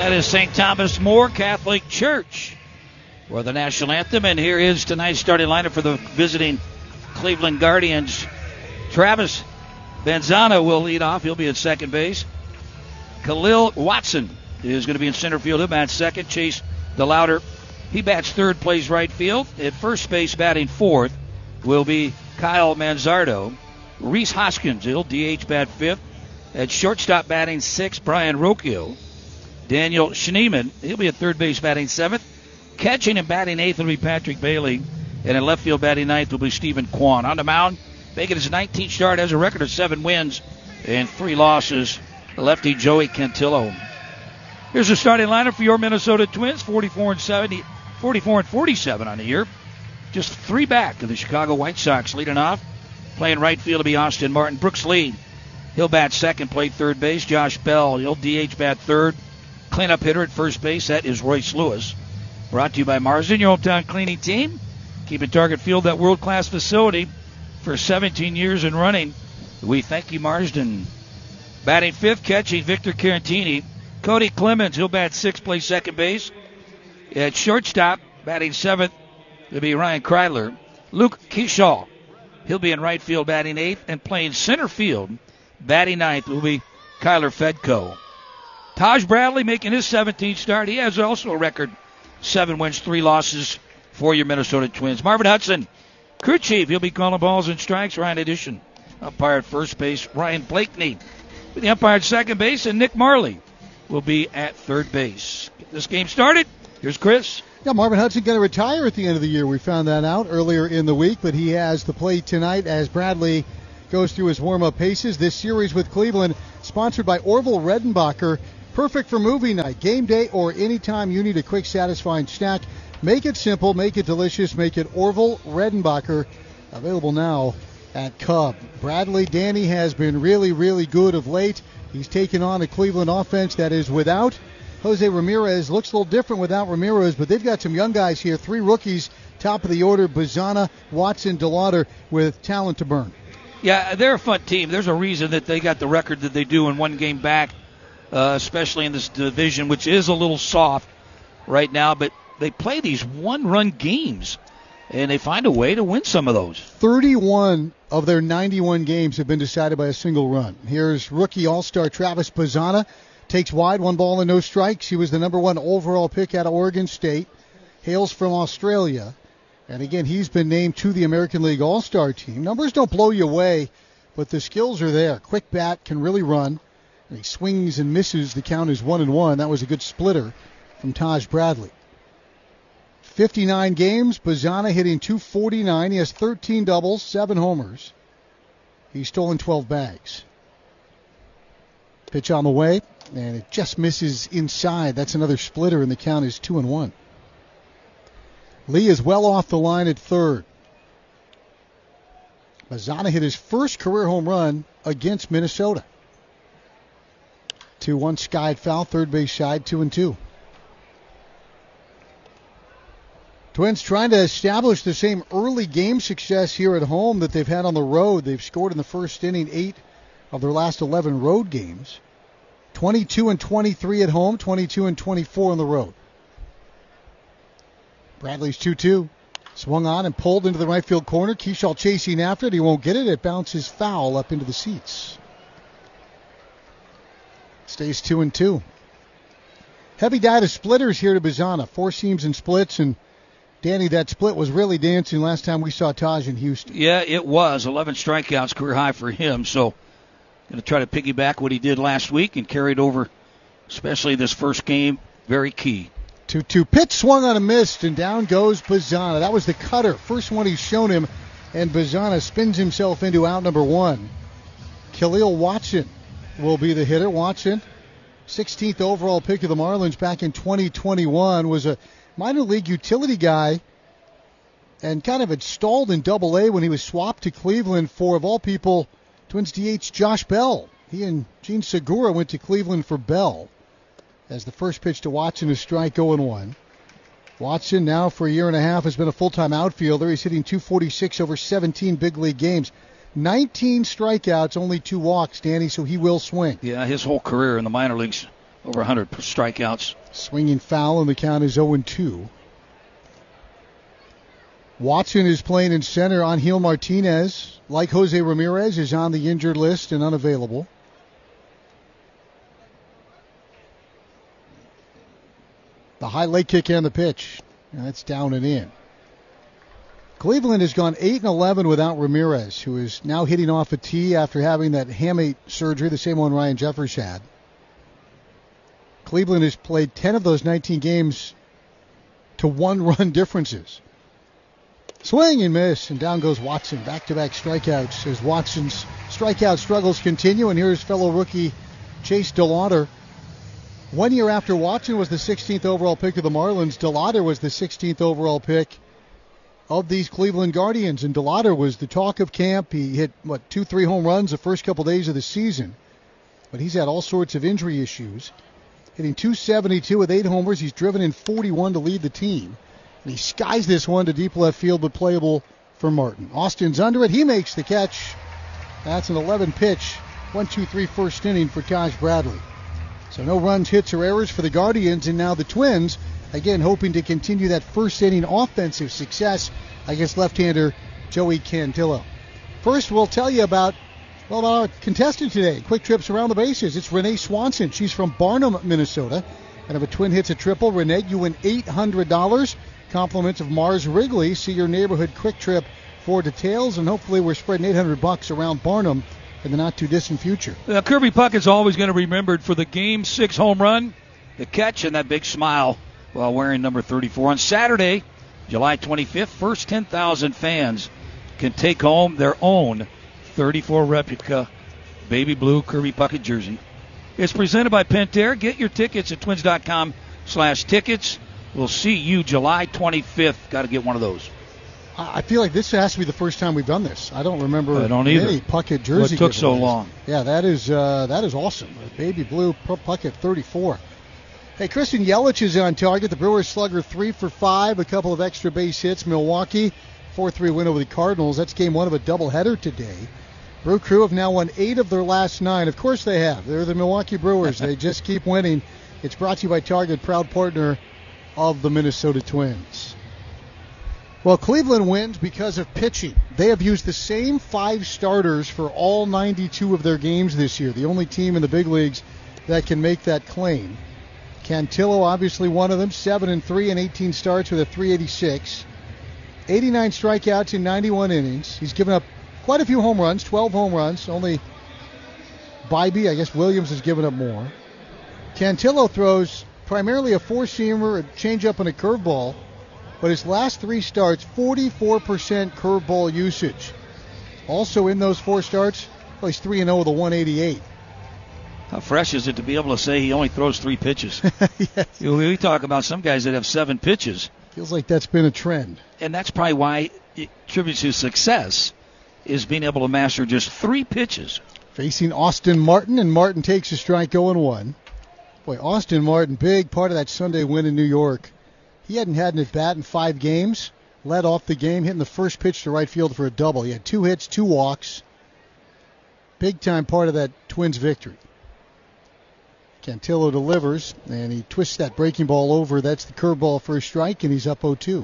That is St. Thomas More Catholic Church for the national anthem. And here is tonight's starting lineup for the visiting Cleveland Guardians. Travis Benzana will lead off. He'll be at second base. Khalil Watson is going to be in center field. He'll bat second. Chase DeLauder, he bats third, plays right field. At first base, batting fourth, will be Kyle Manzardo. Reese Hoskins, he'll DH, bat fifth. At shortstop, batting sixth, Brian Rocchio. Daniel Schneeman, he'll be at third base, batting seventh. Catching and batting eighth will be Patrick Bailey. And in left field, batting ninth will be Stephen Kwan. On the mound, making his 19th start, has a record of 7 wins and 3 losses. The lefty Joey Cantillo. Here's the starting lineup for your Minnesota Twins, 44-47 on the year. Just 3 back of the Chicago White Sox. Leading off, playing right field to be Austin Martin. Brooks Lee, he'll bat second, play third base. Josh Bell, he'll DH, bat third. Cleanup hitter at first base, that is Royce Lewis. Brought to you by Marsden, your hometown cleaning team. Keeping Target Field that world-class facility for 17 years and running. We thank you, Marsden. Batting fifth, catching Victor Carantini. Cody Clemens, he'll bat sixth, play second base. At shortstop, batting seventh, it'll be Ryan Kreidler. Luke Kershaw, he'll be in right field, batting eighth. And playing center field, batting ninth, will be Kyler Fedko. Taj Bradley making his 17th start. He has also a record 7 wins, 3 losses for your Minnesota Twins. Marvin Hudson, crew chief, he'll be calling balls and strikes. Ryan Addition, umpire at first base. Ryan Blakeney, the umpire at second base. And Nick Marley will be at third base. Get this game started. Here's Chris. Yeah, Marvin Hudson going to retire at the end of the year. We found that out earlier in the week, but he has the plate tonight as Bradley goes through his warm-up paces. This series with Cleveland, sponsored by Orville Redenbacher. Perfect for movie night, game day, or anytime you need a quick, satisfying snack. Make it simple, make it delicious, make it Orville Redenbacher. Available now at Cub. Bradley, Danny, has been really, really good of late. He's taken on a Cleveland offense that is without Jose Ramirez. Looks a little different without Ramirez, but they've got some young guys here. 3 rookies, top of the order, Bazana, Watson, DeLauder, with talent to burn. Yeah, they're a fun team. There's a reason that they got the record that they do in one game back. Especially in this division, which is a little soft right now, but they play these one-run games, and they find a way to win some of those. 31 of their 91 games have been decided by a single run. Here's rookie all-star Travis Bazana. Takes wide, 1 ball and no strikes. He was the number 1 overall pick out of Oregon State. Hails from Australia. And again, he's been named to the American League All-Star team. Numbers don't blow you away, but the skills are there. Quick bat, can really run. He swings and misses. The count is 1-1. That was a good splitter from Taj Bradley. 59 games. Bazana hitting .249. He has 13 doubles, 7 homers. He's stolen 12 bags. Pitch on the way, and it just misses inside. That's another splitter, and the count is 2-1. Lee is well off the line at third. Bazana hit his first career home run against Minnesota. 2-1 skied foul, third base side, 2-2. Twins trying to establish the same early game success here at home that they've had on the road. They've scored in the first inning 8 of their last 11 road games. 22-23 at home, 22-24 on the road. Bradley's 2-2. Swung on and pulled into the right field corner. Kershaw chasing after it. He won't get it. It bounces foul up into the seats. Stays 2-2. Heavy diet of splitters here to Bazana. 4 seams and splits. And Danny, that split was really dancing last time we saw Taj in Houston. Yeah, it was. 11 strikeouts, career high for him. So going to try to piggyback what he did last week and carry it over, especially this first game. Very key. 2-2. Pitch swung on a miss, and down goes Bazana. That was the cutter. First one he's shown him, and Bazana spins himself into out number 1. Khalil Watson will be the hitter. Watson, 16th overall pick of the Marlins back in 2021, was a minor league utility guy and kind of had stalled in Double-A when he was swapped to Cleveland for, of all people, Twins DH Josh Bell. He and Gene Segura went to Cleveland for Bell. As the first pitch to Watson is strike 0-1. Watson now for a year and a half has been a full-time outfielder. He's hitting .246 over 17 big league games. 19 strikeouts, only 2 walks, Danny, so he will swing. Yeah, his whole career in the minor leagues, over 100 strikeouts. Swinging foul, and the count is 0-2. Watson is playing in center. Angel Martinez, like Jose Ramirez, is on the injured list and unavailable. The high leg kick and the pitch. That's down and in. Cleveland has gone 8-11 without Ramirez, who is now hitting off a tee after having that hamate surgery, the same one Ryan Jeffers had. Cleveland has played 10 of those 19 games to 1-run differences. Swing and miss, and down goes Watson. Back-to-back strikeouts as Watson's strikeout struggles continue, and here's fellow rookie Chase DeLauder. 1 year after Watson was the 16th overall pick of the Marlins, DeLauder was the 16th overall pick of these Cleveland Guardians, and DeLauder was the talk of camp. He hit, 2-3 home runs the first couple days of the season, but he's had all sorts of injury issues. Hitting .272 with 8 homers. He's driven in 41 to lead the team. And he skies this one to deep left field, but playable for Martin. Austin's under it. He makes the catch. That's an 11-pitch, 1-2-3 first inning for Taj Bradley. So no runs, hits, or errors for the Guardians, and now the Twins, again, hoping to continue that first inning offensive success against left-hander Joey Cantillo. First, we'll tell you about our contestant today. Quick trips around the bases. It's Renee Swanson. She's from Barnum, Minnesota. And if a Twin hits a triple, Renee, you win $800. Compliments of Mars Wrigley. See your neighborhood Quick Trip for details, and hopefully we're spreading $800 around Barnum in the not-too-distant future. Kirby Puckett's always going to be remembered for the Game 6 home run, the catch, and that big smile while wearing number 34. On Saturday, July 25th, first 10,000 fans can take home their own 34 replica baby blue Kirby Puckett jersey. It's presented by Pentair. Get your tickets at twins.com/tickets. We'll see you July 25th. Got to get one of those. I feel like this has to be the first time we've done this. I don't remember any Puckett jersey. What took so long? Yeah, that is awesome. Baby blue Puckett 34. Hey, Christian Yelich is on target. The Brewers slugger 3 for 5, a couple of extra base hits. Milwaukee 4-3 win over the Cardinals. That's game 1 of a doubleheader today. Brew Crew have now won 8 of their last 9. Of course they have. They're the Milwaukee Brewers. They just keep winning. It's brought to you by Target, proud partner of the Minnesota Twins. Well, Cleveland wins because of pitching. They have used the same 5 starters for all 92 of their games this year. The only team in the big leagues that can make that claim. Cantillo, obviously one of them, 7-3 in 18 starts with a .386. 89 strikeouts in 91 innings. He's given up quite a few home runs, 12 home runs. Only Bybee, I guess Williams has given up more. Cantillo throws primarily a four-seamer, a changeup, and a curveball. But his last 3 starts, 44% curveball usage. Also in those 4 starts, he's 3-0 with a 188. How fresh is it to be able to say he only throws 3 pitches? Yes. We talk about some guys that have 7 pitches. Feels like that's been a trend. And that's probably why it contributes to success, is being able to master just 3 pitches. Facing Austin Martin, and Martin takes a strike 0-1. Boy, Austin Martin, big part of that Sunday win in New York. He hadn't had an at-bat in 5 games. Led off the game, hitting the first pitch to right field for a double. He had 2 hits, 2 walks. Big-time part of that Twins victory. Cantillo delivers, and he twists that breaking ball over. That's the curveball for a strike, and he's up 0-2.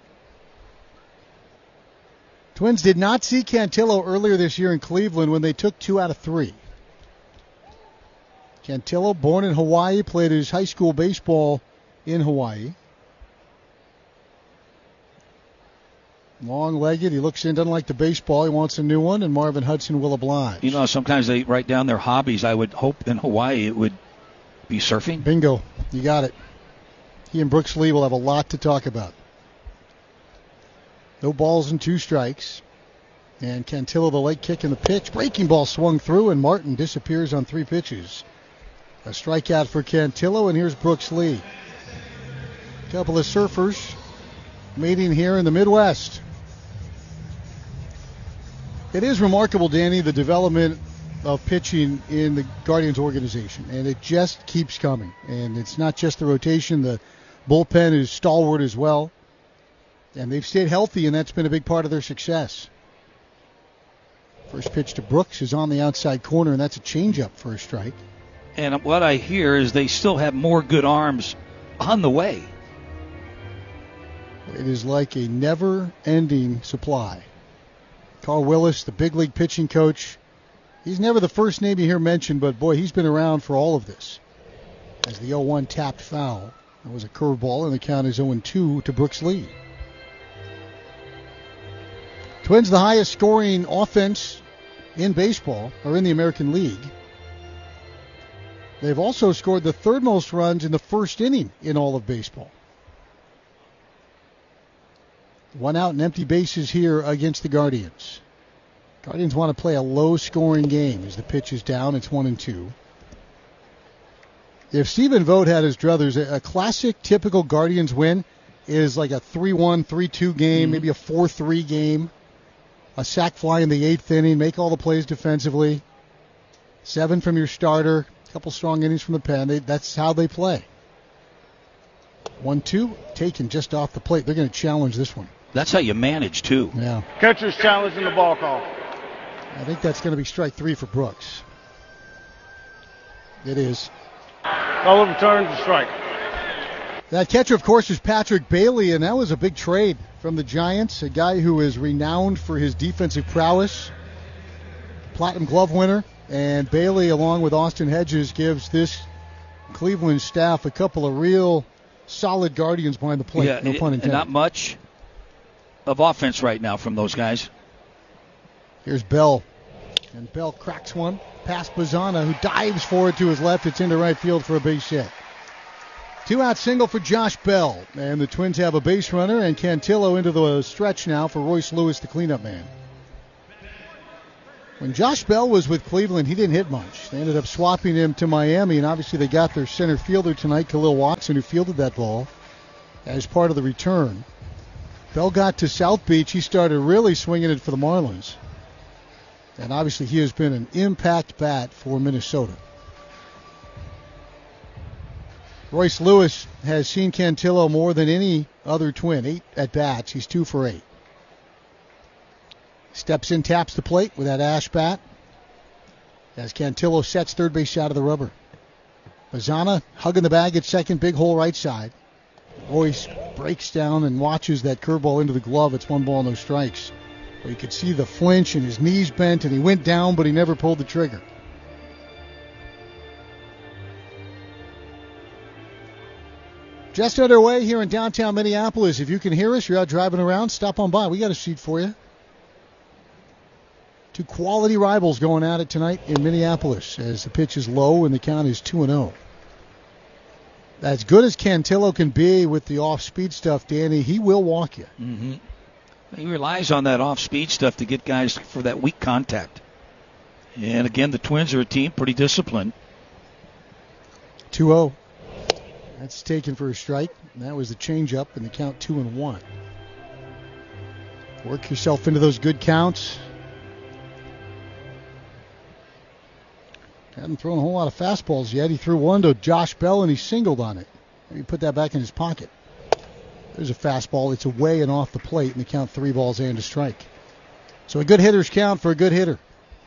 Twins did not see Cantillo earlier this year in Cleveland when they took 2 out of 3. Cantillo, born in Hawaii, played his high school baseball in Hawaii. Long-legged, he looks in, doesn't like the baseball, he wants a new one, and Marvin Hudson will oblige. You know, sometimes they write down their hobbies. I would hope in Hawaii it would be surfing. Bingo, you got it. He and Brooks Lee will have a lot to talk about. No balls and 2 strikes. And Cantillo, the late kick in the pitch. Breaking ball swung through, and Martin disappears on 3 pitches. A strikeout for Cantillo, and here's Brooks Lee. A couple of surfers meeting here in the Midwest. It is remarkable, Danny, the development of pitching in the Guardians organization, and it just keeps coming. And it's not just the rotation, the bullpen is stalwart as well. And they've stayed healthy, and that's been a big part of their success. First pitch to Brooks is on the outside corner, and that's a changeup for a strike. And what I hear is they still have more good arms on the way. It is like a never-ending supply. Carl Willis, the big league pitching coach, he's never the first name you hear mentioned, but boy, he's been around for all of this. As the 0-1 tapped foul. That was a curveball, and the count is 0-2 to Brooks Lee. Twins the highest scoring offense in baseball, or in the American League. They've also scored the third most runs in the first inning in all of baseball. 1 out and empty bases here against the Guardians. Guardians want to play a low-scoring game as the pitch is down. It's 1-2. If Stephen Vogt had his druthers, a classic, typical Guardians win is like a 3-1, 3-2 game, maybe a 4-3 game. A sac fly in the 8th inning, make all the plays defensively. 7 from your starter, a couple strong innings from the pen. That's how they play. 1-2, taken just off the plate. They're going to challenge this one. That's how you manage, too. Yeah. Catcher's challenging the ball call. I think that's going to be strike 3 for Brooks. It is. Call overturned to strike. That catcher, of course, is Patrick Bailey, and that was a big trade from the Giants, a guy who is renowned for his defensive prowess. Platinum Glove winner, and Bailey, along with Austin Hedges, gives this Cleveland staff a couple of real solid Guardians behind the plate. Yeah, no pun intended. And not much of offense right now from those guys. Here's Bell. And Bell cracks one past Bazzana, who dives forward to his left. It's into right field for a base hit. 2-out single for Josh Bell. And the Twins have a base runner, and Cantillo into the stretch now for Royce Lewis, the cleanup man. When Josh Bell was with Cleveland, he didn't hit much. They ended up swapping him to Miami, and obviously they got their center fielder tonight, Khalil Watson, who fielded that ball as part of the return. Bell got to South Beach. He started really swinging it for the Marlins. And obviously he has been an impact bat for Minnesota. Royce Lewis has seen Cantillo more than any other Twin. 8 at-bats. He's 2 for 8. Steps in, taps the plate with that ash bat as Cantillo sets third base out of the rubber. Bazzana hugging the bag at second, big hole right side. Royce breaks down and watches that curveball into the glove. It's 1 ball, no strikes. You could see the flinch and his knees bent, and he went down, but he never pulled the trigger. Just underway here in downtown Minneapolis. If you can hear us, you're out driving around, stop on by. We got a seat for you. 2 quality rivals going at it tonight in Minneapolis as the pitch is low and the count is 2-0. As good as Cantillo can be with the off-speed stuff, Danny, he will walk you. Mm-hmm. He relies on that off-speed stuff to get guys for that weak contact. And again, the Twins are a team pretty disciplined. 2-0. That's taken for a strike. And that was the changeup, and the count 2-1. Work yourself into those good counts. Hadn't thrown a whole lot of fastballs yet. He threw one to Josh Bell, and he singled on it. Maybe put that back in his pocket. There's a fastball. It's away and off the plate, and the count 3 balls and a strike. So a good hitter's count for a good hitter.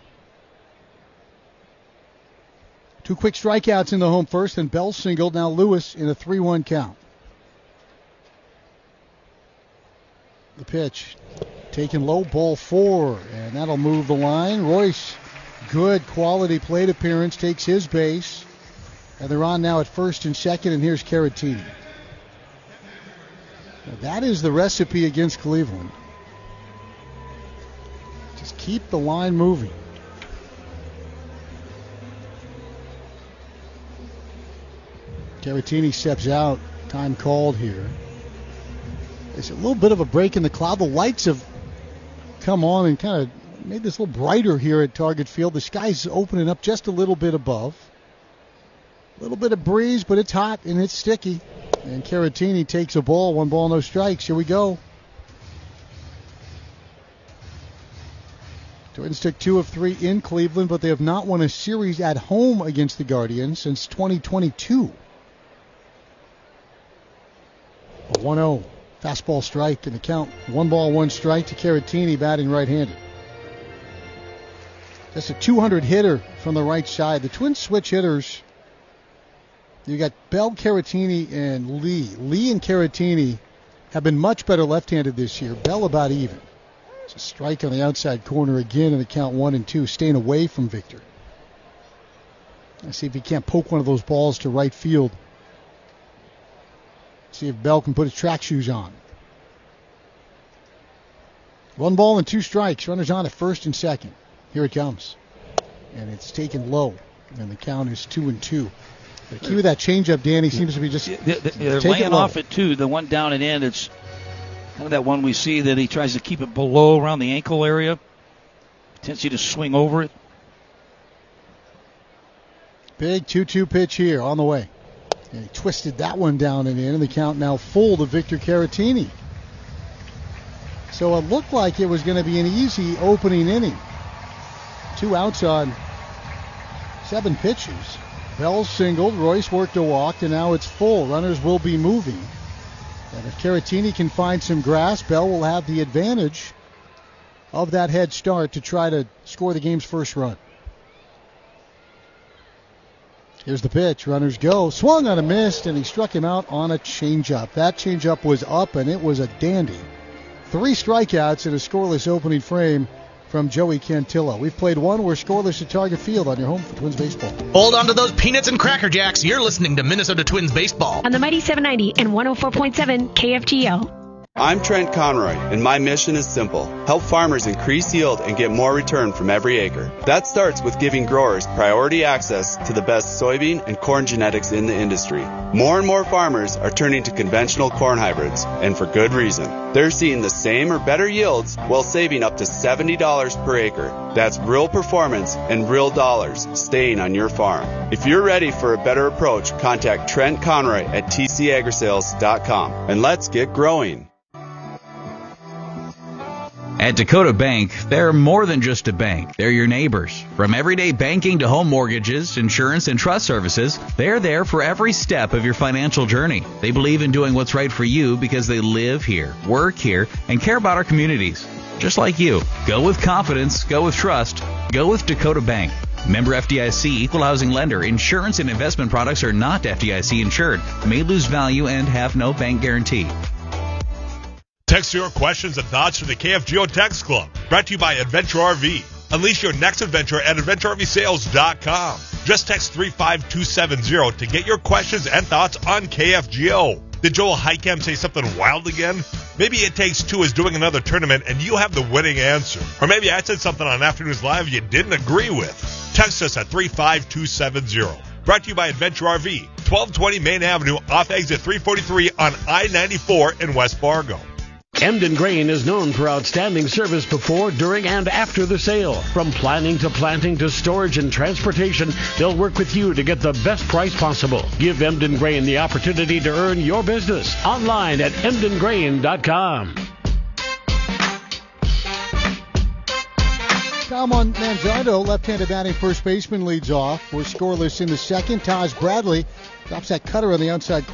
2 quick strikeouts in the home first, and Bell singled. Now Lewis in a 3-1 count. The pitch taken low, ball 4, and that'll move the line. Royce, good quality plate appearance, takes his base, and they're on now at first and second, and here's Caratini. Now that is the recipe against Cleveland. Just keep the line moving. Caratini steps out. Time called here. There's a little bit of a break in the cloud. The lights have come on and kind of made this a little brighter here at Target Field. The sky's opening up just a little bit above. A little bit of breeze, but it's hot and it's sticky. And Caratini takes a ball. 1 ball, no strikes. Here we go. Twins took 2 of 3 in Cleveland, but they have not won a series at home against the Guardians since 2022. A 1-0 fastball strike in the count. 1 ball, 1 strike to Caratini, batting right-handed. Just a 200 hitter from the right side. The Twins switch hitters You got Bell, Caratini, and Lee. Lee and Caratini have been much better left-handed this year. Bell about even. It's a strike on the outside corner again in the count 1-2, staying away from Victor. Let's see if he can't poke one of those balls to right field. See if Bell can put his track shoes on. 1 ball and 2 strikes. Runners on at first and second. Here it comes. And it's taken low. And the count is 2-2. The key with that changeup, Danny, seems to be just they're laying off it too. The one down and in, it's kind of that one we see that he tries to keep it below around the ankle area. Tendency to swing over it. Big 2-2 pitch here on the way. And he twisted that one down and in, and the count now full to Victor Caratini. So it looked like it was going to be an easy opening inning. 2 outs on 7 pitches. Bell singled, Royce worked a walk, and now it's full. Runners will be moving. And if Caratini can find some grass, Bell will have the advantage of that head start to try to score the game's first run. Here's the pitch. Runners go. Swung on a miss, and he struck him out on a changeup. That changeup was up, and it was a dandy. 3 strikeouts in a scoreless opening frame from Joey Cantillo. We've played one. We're scoreless at Target Field on your home for Twins baseball. Hold on to those peanuts and Cracker Jacks. You're listening to Minnesota Twins baseball on the Mighty 790 and 104.7 KFGO. I'm Trent Conroy, and my mission is simple. Help farmers increase yield and get more return from every acre. That starts with giving growers priority access to the best soybean and corn genetics in the industry. More and more farmers are turning to conventional corn hybrids, and for good reason. They're seeing the same or better yields while saving up to $70 per acre. That's real performance and real dollars staying on your farm. If you're ready for a better approach, contact Trent Conroy at tcagrisales.com, and let's get growing. At Dakota Bank, they're more than just a bank. They're your neighbors. From everyday banking to home mortgages, insurance, and trust services, they're there for every step of your financial journey. They believe in doing what's right for you because they live here, work here, and care about our communities. Just like you. Go with confidence. Go with trust. Go with Dakota Bank. Member FDIC, equal housing lender. Insurance and investment products are not FDIC insured, may lose value, and have no bank guarantee. Text your questions and thoughts to the KFGO Text Club. Brought to you by Adventure RV. Unleash your next adventure at AdventureRVSales.com. Just text 35270 to get your questions and thoughts on KFGO. Did Joel Heicam say something wild again? Maybe It Takes Two is doing another tournament and you have the winning answer. Or maybe I said something on Afternoons Live you didn't agree with. Text us at 35270. Brought to you by Adventure RV. 1220 Main Avenue off exit 343 on I-94 in West Fargo. Emden Grain is known for outstanding service before, during, and after the sale. From planning to planting to storage and transportation, they'll work with you to get the best price possible. Give Emden Grain the opportunity to earn your business. Online at emdengrain.com. Salmon Manzardo, left-handed batting first baseman, leads off. We're scoreless in the second. Taj Bradley drops that cutter on the outside